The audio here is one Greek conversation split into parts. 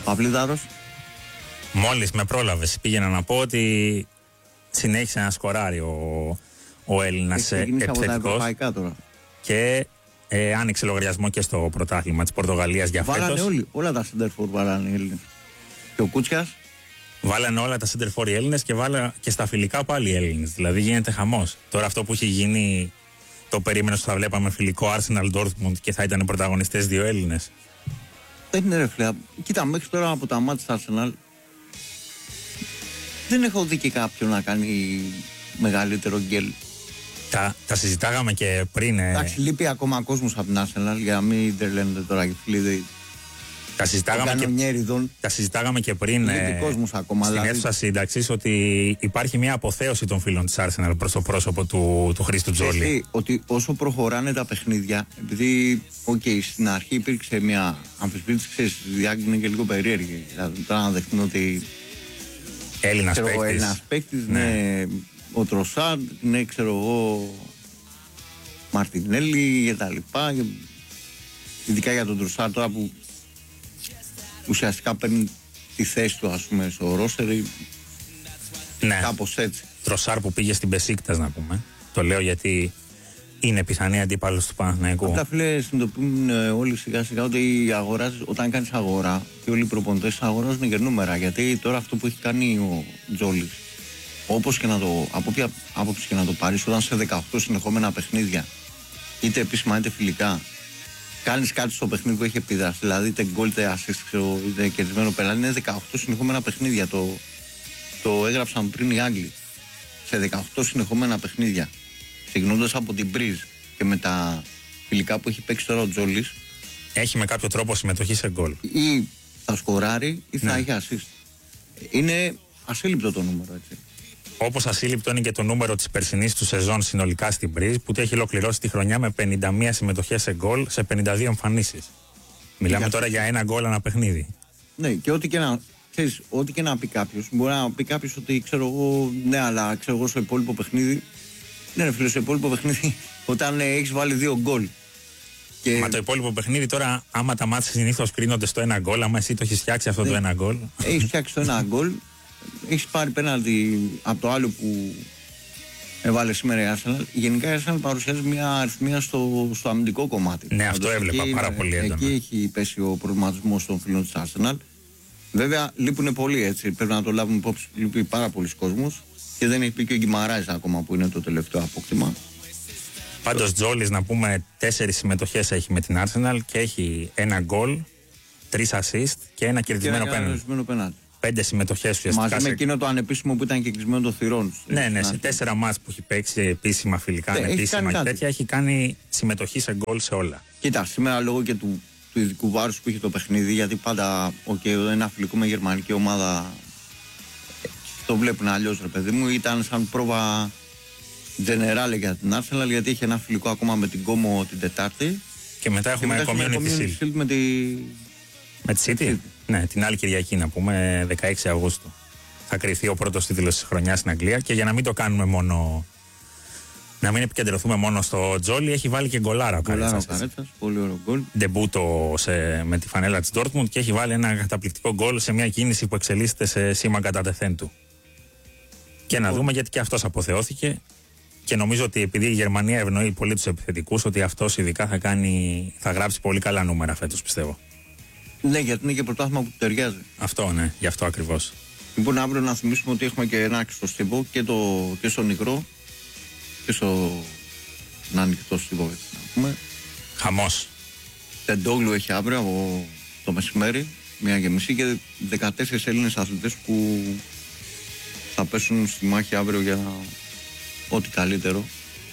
Παυλίδαρος. Μόλις με πρόλαβες, πήγαινα να πω ότι συνέχισε να σκοράρει ο Έλληνας επιθετικός και άνοιξε λογαριασμό και στο πρωτάθλημα της Πορτογαλίας για φέτος. Βάλανε όλα τα center for βάλανε οι Έλληνες. Και ο Κούτσιας. Βάλανε όλα τα center for οι Έλληνες και βάλανε και στα φιλικά πάλι οι Έλληνες. Δηλαδή γίνεται χαμός. Τώρα αυτό που έχει γίνει, το περίμενε ότι θα βλέπαμε φιλικό Arsenal Dortmund και θα ήταν πρωταγωνιστές δύο Έλληνες. Δεν είναι ρε φίλε. Κοίτα, μέχρι τώρα από τα μάτια της Arsenal δεν έχω δει και κάποιον να κάνει μεγαλύτερο γκέλ. Τα συζητάγαμε και πριν. Εντάξει, λείπει ακόμα κόσμος από την Arsenal για να μην τρελαίνετε τώρα οι φίλοι. Τα συζητάγαμε και πριν στην αίθουσα σύνταξης ότι υπάρχει μια αποθέωση των φίλων της Arsenal προς το πρόσωπο του Χρήστου Τζόλι. Ότι όσο προχωράνε τα παιχνίδια, επειδή στην αρχή υπήρξε μια αμφισβήτηση, ξέρεις, η Άγγλοι είναι και λίγο περίεργη. Δηλαδή τώρα να δεχτούν ότι Έλληνας παίκτης, ναι, ο Τροσάρντ, ναι, ξέρω εγώ, Μαρτινέλη και τα λοιπά. Ειδικά για τον Τροσάρντ τώρα που ουσιαστικά παίρνει τη θέση του, ας πούμε, στο ρόστερ. Ναι. Κάπως έτσι. Τροσάρ που πήγε στην Μπεσίκτας, να πούμε. Το λέω γιατί είναι πιθανή αντίπαλος του Παναθηναϊκού. Αυτά, φίλε, συνειδητοποιούν όλοι σιγά σιγά ότι όταν κάνεις αγορά και όλοι οι προπονητές αγοράζουν και νούμερα. Γιατί τώρα αυτό που έχει κάνει ο Τζόλης, όπως και από όποια άποψη και να το πάρεις, όταν σε 18 συνεχόμενα παιχνίδια, είτε επίσημα είτε φιλικά, κάνεις κάτι στο παιχνίδι που έχει επιδράσει, δηλαδή είτε γκολ, είτε assist, είτε κερδισμένο πελάτη, είναι 18 συνεχόμενα παιχνίδια. Το έγραψαν πριν οι Άγγλοι. Σε 18 συνεχόμενα παιχνίδια, ξεκινώντας από την Μπριζ και με τα φιλικά που έχει παίξει τώρα ο Τζόλης, έχει με κάποιο τρόπο συμμετοχή σε γκολ. Ή θα σκοράρει ή θα έχει assist. Είναι ασύλληπτο το νούμερο, έτσι. Όπως ασύλληπτο είναι και το νούμερο της περσινής του σεζόν συνολικά στην Μπριζ, που έχει ολοκληρώσει τη χρονιά με 51 συμμετοχές σε γκολ σε 52 εμφανίσεις. Μιλάμε τώρα για ένα γκολ ανά παιχνίδι. Ναι, και ό,τι και να πει κάποιος, μπορεί να πει κάποιος ότι ξέρω εγώ, ναι, αλλά ξέρω εγώ στο υπόλοιπο παιχνίδι. Ναι, ρε φίλε, στο υπόλοιπο παιχνίδι, όταν έχεις βάλει 2 γκολ. Μα το υπόλοιπο παιχνίδι τώρα, άμα τα μάτια συνήθως κρίνονται στο ένα γκολ, άμα εσύ το έχεις φτιάξει αυτό το ένα γκολ. Έχεις φτιάξει το ένα γκολ, έχεις πάρει πέναλτι από το άλλο που έβαλε σήμερα η Arsenal. Γενικά η Arsenal παρουσιάζει μια αριθμία στο αμυντικό κομμάτι. Ναι, αυτό έβλεπα πάρα πολύ έντονα. Εκεί έχει πέσει ο προβληματισμός των φίλων της Arsenal. Βέβαια, λείπουν πολλοί, έτσι. Πρέπει να το λάβουμε υπόψη. Λείπει πάρα πολλοί κόσμος και δεν έχει πει και ο Γκιμαράης ακόμα που είναι το τελευταίο απόκτημα. Πάντως, Τζόλης, να πούμε, 4 συμμετοχές έχει με την Arsenal και έχει 1 γκολ, 3 assist και ένα κερδισμένο πέναλτι. 5 συμμετοχές ουσιαστικά. Μαζί με εκείνο το ανεπίσημο που ήταν και κλεισμένο των θυρών. Ναι, σε 4 μάτς που έχει παίξει επίσημα, φιλικά, ανεπίσημα και τέτοια, έχει κάνει συμμετοχή σε γκολ σε όλα. Κοίτα, σήμερα λόγω και του ειδικού βάρους που είχε το παιχνίδι, γιατί πάντα ένα φιλικό με γερμανική ομάδα το βλέπουν αλλιώς, ρε παιδί μου, ήταν σαν πρόβα Generale για την Arsenal, γιατί είχε ένα φιλικό ακόμα με την Como την Τετάρτη. Και μετά έχουμε Community Shield με τη City. Ναι, την άλλη Κυριακή, να πούμε, 16 Αυγούστου. Θα κριθεί ο πρώτος τίτλος της χρονιάς στην Αγγλία. Και για να μην το κάνουμε μόνο, να μην επικεντρωθούμε μόνο στο Τζόλι, έχει βάλει και γκολάρα ο Καρέτσας. Πολύ ωραίο γκολ. Ντεμπούτο με τη φανέλα της Dortmund και έχει βάλει ένα καταπληκτικό γκολ σε μια κίνηση που εξελίσσεται σε σήμα κατά τεθέν του. Και να δούμε, γιατί και αυτός αποθεώθηκε. Και νομίζω ότι επειδή η Γερμανία ευνοεί πολύ τους επιθετικούς, ότι αυτός ειδικά θα γράψει πολύ καλά νούμερα φέτος, πιστεύω. Ναι, γιατί είναι και πρωτάθλημα που του ταιριάζει. Αυτό, ναι, γι' αυτό ακριβώς. Λοιπόν, αύριο να θυμίσουμε ότι έχουμε και ένα στο στίβο και στο νικρό και στο ανοιχτό στίβο, έτσι να πούμε. Χαμός. Τεντόγλου έχει αύριο από το μεσημέρι, 1:30, και 14 Έλληνες αθλητές που θα πέσουν στη μάχη αύριο για ό,τι καλύτερο.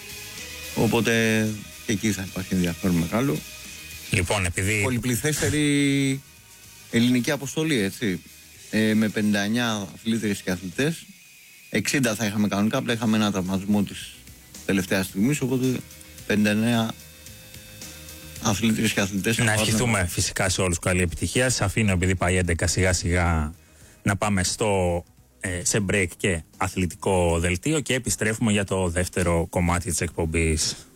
Οπότε και εκεί θα υπάρχει ενδιαφέρον μεγάλο. Λοιπόν, επειδή πολυπληθέστερη ελληνική αποστολή, έτσι. Με 59 αθλήτριες και αθλητές. 60 θα είχαμε κανονικά, απλά είχαμε ένα τραυματισμό της τελευταίας στιγμής. Οπότε 59 αθλήτριες και αθλητές. Να ευχηθούμε φυσικά σε όλους καλή επιτυχία. Σας αφήνω, επειδή πάει 11 σιγά σιγά, να πάμε σε break και αθλητικό δελτίο και επιστρέφουμε για το δεύτερο κομμάτι της εκπομπής.